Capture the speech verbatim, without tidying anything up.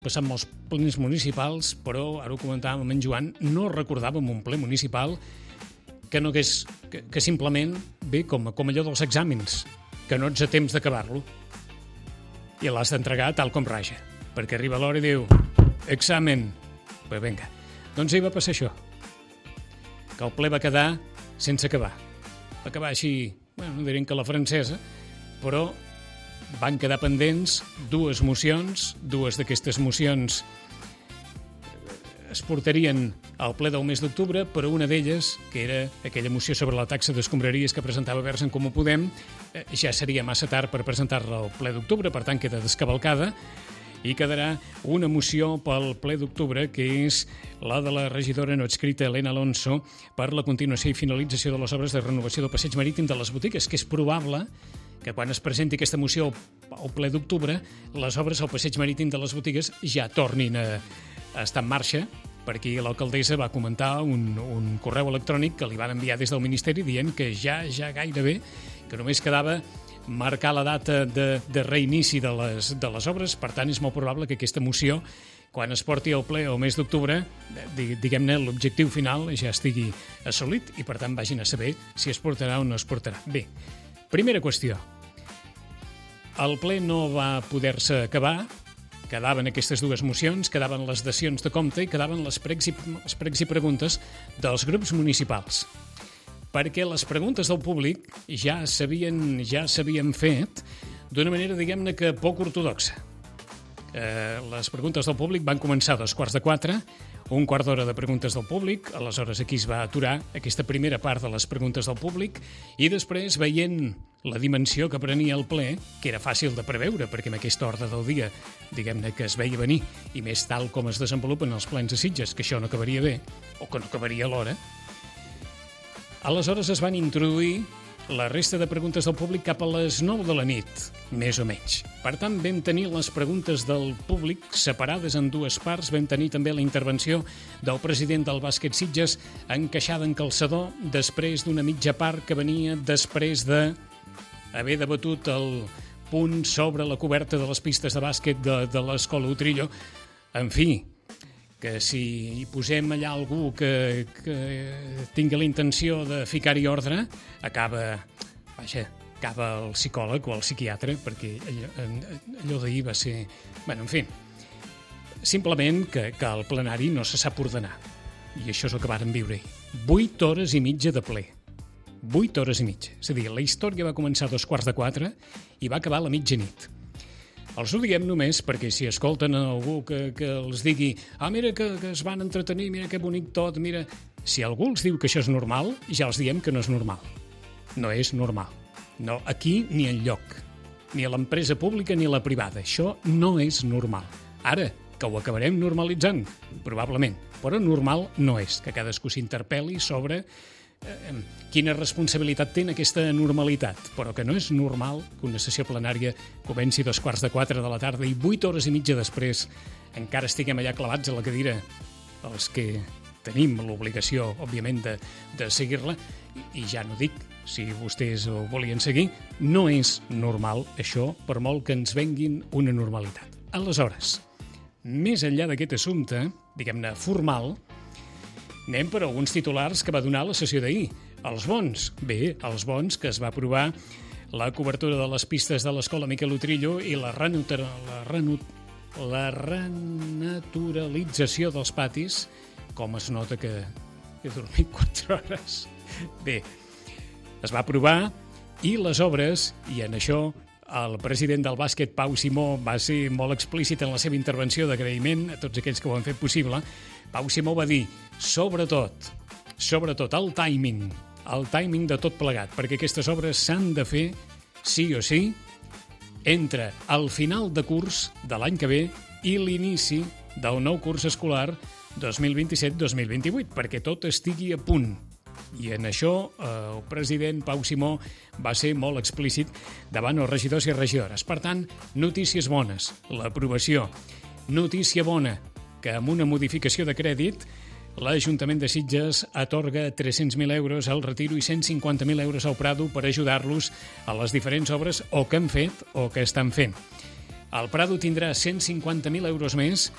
passat molts plens municipals, però, ara ho comentàvem amb en Joan, no recordàvem un ple municipal que no hagués, que, que simplement ve com, com allò dels exàmens, que no ets a temps d'acabar-lo i l'has d'entregar tal com raja, perquè arriba l'hora i diu examen, pues vinga. Doncs ahir va passar això, que el ple va quedar sense acabar. Va acabar així, bueno, no direm que la francesa, però van quedar pendents dues mocions, dues d'aquestes mocions es portarien al ple del mes d'octubre, però una d'elles, que era aquella moció sobre la taxa d'escombraries que presentava Vers en Comú Podem, ja seria massa tard per presentar-la al ple d'octubre, per tant queda descavalcada, i quedarà una moció pel ple d'octubre, que és la de la regidora no adscrita Elena Alonso per la continuació i finalització de les obres de renovació del passeig marítim de les botigues, que és probable que quan es presenti aquesta moció al ple d'octubre, les obres al passeig marítim de les botigues ja tornin a, a estar en marxa, perquè l'alcaldessa va comentar un, un correu electrònic que li van enviar des del Ministeri dient que ja ja gairebé, que només quedava marcar la data de, de reinici de les, de les obres. Per tant, és molt probable que aquesta moció, quan es porti al ple al mes d'octubre, diguem-ne, l'objectiu final ja estigui assolit i, per tant, vagin a saber si es portarà o no es portarà. Bé, primera qüestió. El ple no va poder-se acabar, quedaven aquestes dues mocions, quedaven les dacions de compte i quedaven les pregs i, les pregs i preguntes dels grups municipals. Perquè les preguntes del públic ja s'havien ja s'havien fet d'una manera, diguem-ne, que poc ortodoxa. Eh, les preguntes del públic van començar a dos quarts de quatre, un quart d'hora de preguntes del públic, aleshores aquí es va aturar aquesta primera part de les preguntes del públic, i després, veient la dimensió que prenia el ple, que era fàcil de preveure, perquè amb aquesta ordre del dia, diguem-ne, que es veia venir, i més tal com es desenvolupen els plens de Sitges, que això no acabaria bé, o que no acabaria a l'hora, aleshores es van introduir la resta de preguntes del públic cap a les nou de la nit, més o menys. Per tant, vam tenir les preguntes del públic separades en dues parts, vam tenir també la intervenció del president del bàsquet Sitges encaixada en calçador després d'una mitja part que venia després de haver debatut el punt sobre la coberta de les pistes de bàsquet de, de l'escola Utrillo. En fi, que si hi posem allà algú que, que tingui la intenció de ficar-hi ordre, acaba, vaja, acaba el psicòleg o el psiquiatre, perquè allò, allò d'ahir va ser... Bé, en fi, simplement que, que el plenari no se sap ordenar, i això és el que vàrem viure ahir. Vuit hores i mitja de ple. Vuit hores i mitja. És a dir, la història va començar a dos quarts de quatre i va acabar a la mitjanit. Els ho diguem només perquè si escolten a algú que, que els digui ah, mira que, que es van entretenir, mira que bonic tot, mira... Si algú els diu que això és normal, ja els diem que no és normal. No és normal. No aquí ni enlloc. Ni a l'empresa pública ni a la privada. Això no és normal. Ara, que ho acabarem normalitzant, probablement. Però normal no és que cadascú s'interpel·li sobre eh, quina responsabilitat té en aquesta normalitat, però que no és normal que una sessió plenària comenci dos quarts de quatre de la tarda i vuit hores i mitja després encara estiguem allà clavats a la cadira els que tenim l'obligació, òbviament, de, de seguir-la, i, i ja no dic si vostès ho volien seguir, no és normal això, per molt que ens venguin una normalitat. Aleshores, més enllà d'aquest assumpte, diguem-ne, formal, anem per alguns titulars que va donar la sessió d'ahir. Els bons. Bé, els bons, que es va aprovar la cobertura de les pistes de l'escola Miquel Utrillo i la, renuter, la, renut, la renaturalització dels patis, com es nota que he dormit quatre hores. Bé, es va aprovar i les obres, i en això el president del bàsquet, Pau Simó, va ser molt explícit en la seva intervenció d'agraïment a tots aquells que ho han fet possible. Pau Simó va dir, sobretot, sobretot el timing, el timing de tot plegat, perquè aquestes obres s'han de fer, sí o sí, entre el final de curs de l'any que ve i l'inici del nou curs escolar dos mil vint-i-set dos mil vint-i-vuit, perquè tot estigui a punt. I en això eh, el president Pau Simó va ser molt explícit davant els regidors i regidores. Per tant, notícies bones, l'aprovació. Notícia bona, que amb una modificació de crèdit l'Ajuntament de Sitges atorga tres-cents mil euros al Retiro i cent cinquanta mil euros al Prado per ajudar-los a les diferents obres o que han fet o que estan fent. El Prado tindrà cent cinquanta mil euros més